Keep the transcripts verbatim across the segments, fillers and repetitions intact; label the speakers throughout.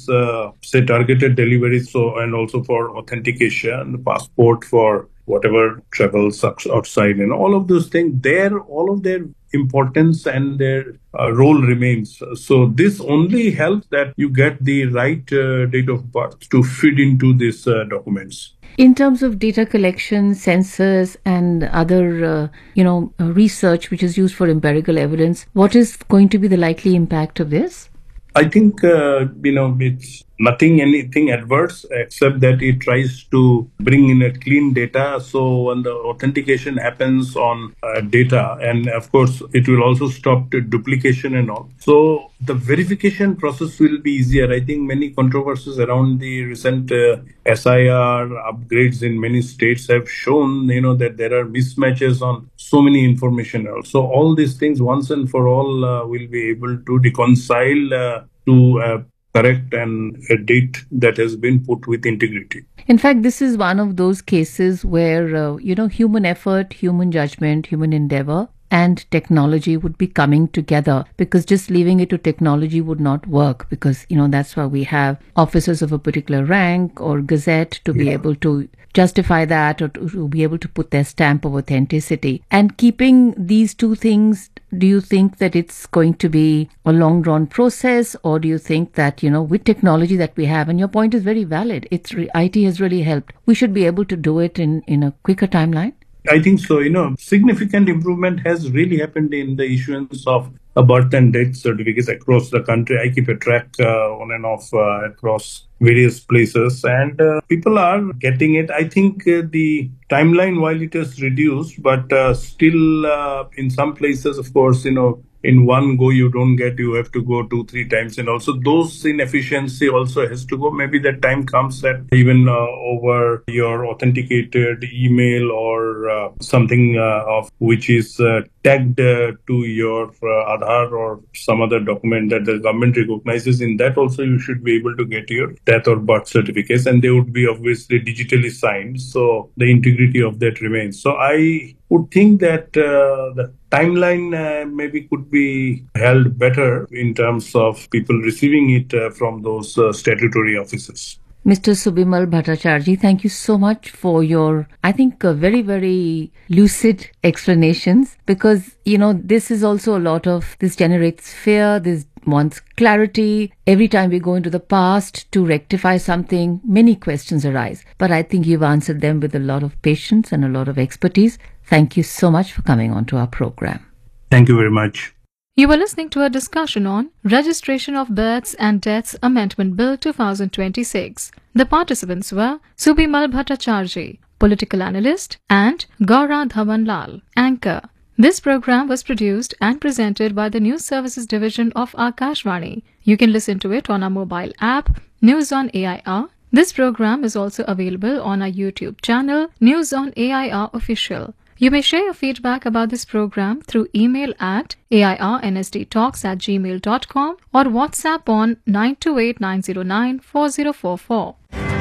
Speaker 1: these, uh, say, targeted deliveries, so and also for authentication, passport for whatever travels outside, and all of those things, there, all of their importance and their uh, role remains. So this only helps that you get the right uh, date of birth to feed into these uh, documents.
Speaker 2: In terms of data collection, sensors, and other, uh, you know, uh, research which is used for empirical evidence, what is going to be the likely impact of this?
Speaker 1: I think, uh, you know, it's nothing, anything adverse, except that it tries to bring in a clean data. So when the authentication happens on uh, data, and of course, it will also stop the duplication and all. So the verification process will be easier. I think many controversies around the recent uh, S I R upgrades in many states have shown, you know, that there are mismatches on so many information. So all these things once and for all uh, will be able to reconcile uh, to uh, correct and a date that has been put with integrity.
Speaker 2: In fact, this is one of those cases where, uh, you know, human effort, human judgment, human endeavor, and technology would be coming together, because just leaving it to technology would not work, because, you know, that's why we have officers of a particular rank or gazette to be yeah. able to justify that, or to, to be able to put their stamp of authenticity. And keeping these two things, do you think that it's going to be a long drawn process, or do you think that, you know, with technology that we have, and your point is very valid, it's re- I T has really helped, we should be able to do it in, in a quicker timeline?
Speaker 1: I think so. You know, significant improvement has really happened in the issuance of a birth and death certificates across the country. I keep a track uh, on and off uh, across various places, and uh, people are getting it. I think uh, the timeline, while it has reduced, but uh, still uh, in some places, of course, you know, in one go you don't get, you have to go two, three times. And also those inefficiency also has to go. Maybe that time comes that even uh, over your authenticated email or uh, something uh, of which is uh, tagged uh, to your uh, Aadhaar or some other document that the government recognizes, in that also you should be able to get your death or birth certificates, and they would be obviously digitally signed. So the integrity of that remains. So I would think that uh, the timeline uh, maybe could be held better in terms of people receiving it uh, from those uh, statutory offices.
Speaker 2: Mister Subimal Bhattacharjee, thank you so much for your, I think, uh, very, very lucid explanations, because, you know, this is also a lot of, this generates fear, this wants clarity. Every time we go into the past to rectify something, many questions arise. But I think you've answered them with a lot of patience and a lot of expertise. Thank you so much for coming on to our program.
Speaker 1: Thank you very much.
Speaker 3: You were listening to a discussion on Registration of Births and Deaths Amendment Bill twenty twenty-six. The participants were Subimal Bhattacharjee, political analyst, and Gaura Dhawan Lal, anchor. This program was produced and presented by the News Services Division of Akashvani. You can listen to it on our mobile app, News on A I R. This program is also available on our YouTube channel, News on A I R Official. You may share your feedback about this program through email at a i r n s d talks at gmail dot com or WhatsApp on nine two eight nine zero nine four zero four four.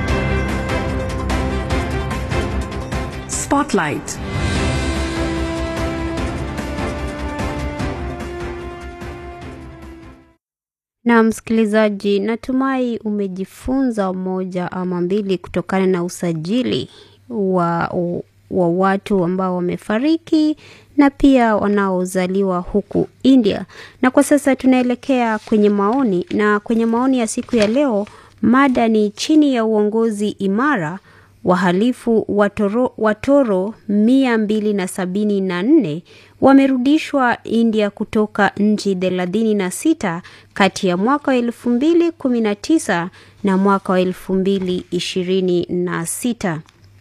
Speaker 4: Spotlight.
Speaker 5: Na msikilizaji, natumai umejifunza moja ama mbili kutokana na usajili wa wa watu ambao wamefariki na pia wanaozaliwa huku India. Na kwa sasa tunaelekea kwenye maoni, na kwenye maoni ya siku ya leo, mada ni chini ya uongozi imara, wahalifu watoro, watoro mia mbili na sabini na nne wamerudishwa India kutoka nchi thelathini na sita kati ya mwaka wa elfu mbili kumi na tisa na mwaka wa elfu mbili ishirini na sita.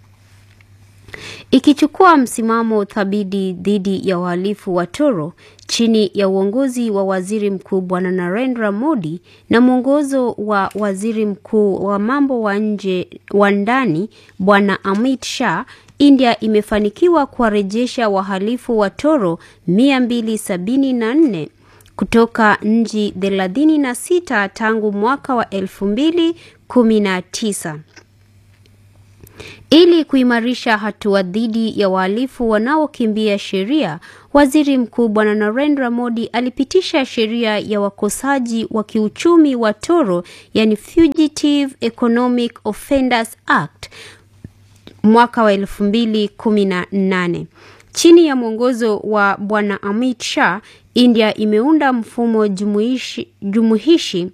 Speaker 5: Ikichukua msimamo thabiti dhidi ya wahalifu watoro chini ya uongozi wa Waziri Mkuu Bwana Narendra Modi na mwongozo wa Waziri Mkuu wa mambo wa nje wa ndani Bwana Amit Shah, India imefanikiwa kuwarejesha wahalifu watoro mia mbili sabini na nne kutoka nchi thelathini na sita tangu mwaka wa elfu mbili kumi na tisa. Ili kuimarisha hatua dhidi ya wahalifu wanaokimbia sheria, Waziri Mkuu Bwana Narendra Modi alipitisha sheria ya wakosaji wa kiuchumi wa toro, yani Fugitive Economic Offenders Act mwaka wa elfu mbili kumi na nane. Chini ya mwongozo wa Bwana Amit Shah, India imeunda mfumo jumuishi, jumuishi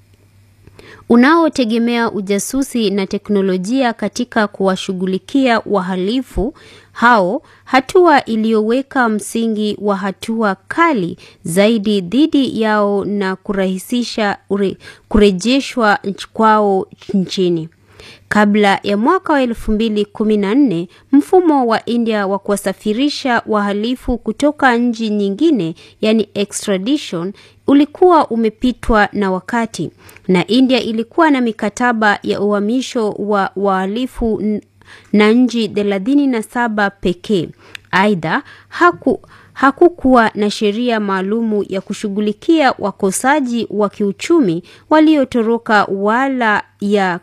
Speaker 5: unaotegemea ujasusi na teknolojia katika kuwashughulikia wahalifu hao, hatua iliyoweka msingi wa hatua kali zaidi dhidi yao na kurahisisha ure, kurejeshwa kwao nchini. Kabla ya mwaka wa elfu mbili kumi na nne, mfumo wa India wa kuwasafirisha wahalifu kutoka nchi nyingine, yani extradition, ulikuwa umepitwa na wakati, na India ilikuwa na mikataba ya uhamisho wa wahalifu na nchi thelathini na saba pekee. Aidha, haku hakukuwa na sheria maalumu ya kushughulikia wakosaji wa kiuchumi waliotoroka wala ya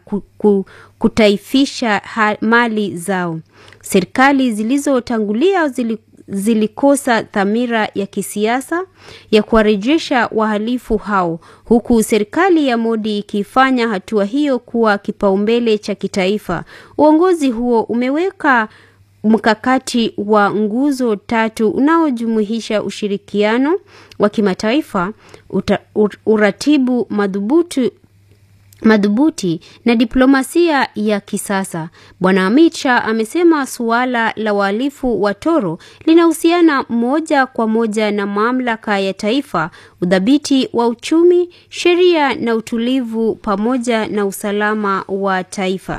Speaker 5: kutaifisha mali zao. Serikali zilizotangulia zili, zilikosa dhamira ya kisiasa ya kuwarejesha wahalifu hao, huku serikali ya Modi ikifanya hatua hiyo kuwa kipaumbele cha kitaifa. Uongozi huo umeweka mkakati wa nguzo tatu unaojumuisha ushirikiano wa kimataifa, uta, uratibu madhubuti madhubuti na diplomasia ya kisasa. Bwana Amit Shah amesema suala la wahalifu wa toro linahusiana moja kwa moja na mamlaka ya taifa, udhabiti wa uchumi, sheria na utulivu pamoja na usalama wa taifa.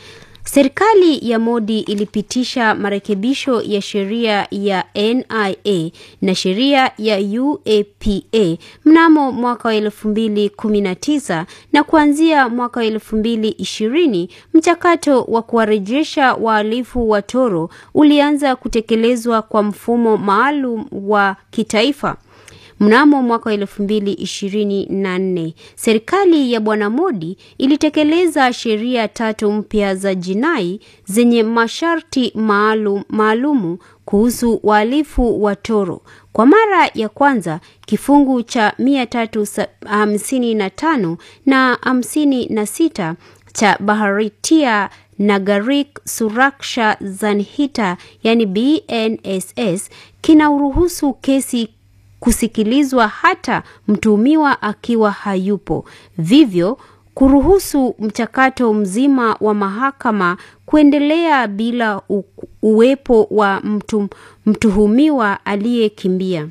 Speaker 5: Serikali ya Modi ilipitisha marekebisho ya sheria ya N I A na sheria ya U A P A mnamo mwaka wa elfu mbili kumi na tisa, na kuanzia mwaka wa elfu mbili ishirini mchakato wa kuwarejesha wahalifu wa toro ulianza kutekelezwa kwa mfumo maalum wa kitaifa. Mnamo mwaka elfu mbili ishirini na nne, serikali ya Bwana Modi ilitekeleza sheria tatu mpya za jinai zenye masharti maalum maalumu kuhusu wahalifu wa toro. Kwa mara ya kwanza, kifungu cha mia tatu hamsini na tano na hamsini na sita cha Bharatiya Nagarik Suraksha Sanhita, yani B N S S, kinauruhusu kesi kusikilizwa hata mtuhumiwa akiwa hayupo, vivyo kuruhusu mchakato mzima wa mahakama kuendelea bila u, uwepo wa mtu, mtuhumiwa aliyekimbia.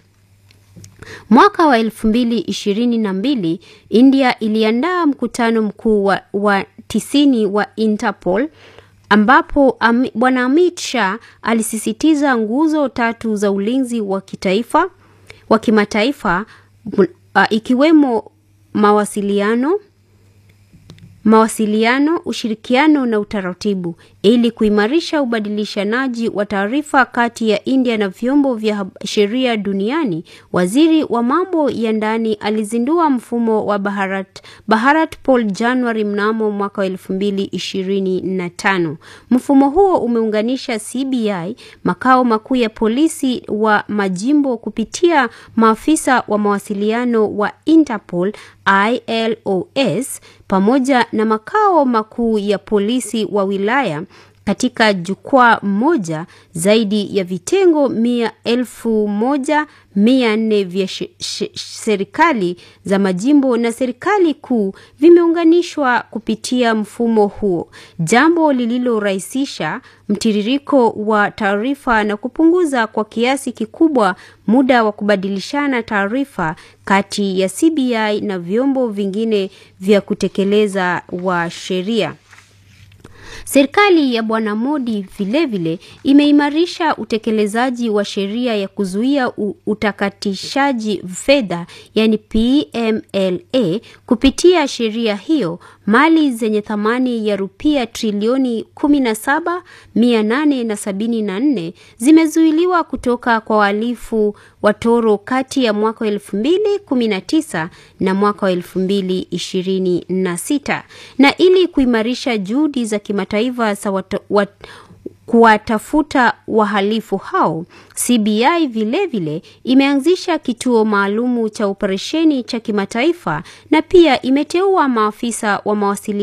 Speaker 5: Mwaka wa elfu mbili ishirini na mbili, India iliandaa mkutano mkuu wa, wa tisini wa Interpol, ambapo am, Bwana Amit Shah alisisitiza nguzo tatu za ulinzi wa kitaifa wa kimataifa, uh, ikiwemo mawasiliano mawasiliano, ushirikiano na utaratibu, ili kuimarisha ubadilishanaji wa taarifa kati ya India na vyombo vya sheria duniani. Waziri wa mambo ya ndani alizindua mfumo wa Bharat Bharat Pol Januari mnamo mwaka wa elfu mbili ishirini na tano. Mfumo huo umeunganisha C B I, makao makuu ya polisi wa majimbo, kupitia maafisa wa mawasiliano wa Interpol I L O S pamoja na makao makuu ya polisi wa wilaya katika jukwaa moja. Zaidi ya vitengo mia elfu moja mia nne vya serikali za majimbo na serikali kuu vimeunganishwa kupitia mfumo huo, jambo lililorahisisha mtiririko wa taarifa na kupunguza kwa kiasi kikubwa muda wa kubadilishana taarifa kati ya C B I na vyombo vingine vya kutekeleza wa sheria. Serikali ya Bwana Modi vile vile imeimarisha utekelezaji wa sheria ya kuzuia utakatishaji fedha, yani P M L A. Kupitia sheria hiyo, mali zenye thamani ya rupia trilioni kumi na saba mia nane na sabini na nne zimezuiliwa kutoka kwa wahalifu wa toro kati ya mwaka elfu mbili kumi na tisa na mwaka elfu mbili ishirini na sita. Na ili kuimarisha juhudi za kimataifa kimataifa sa wat, wat, kuwatafuta wahalifu hao. C B I vile vile imeanzisha kituo maalumu cha operesheni cha kimataifa na pia imeteua maafisa wa mawasiliano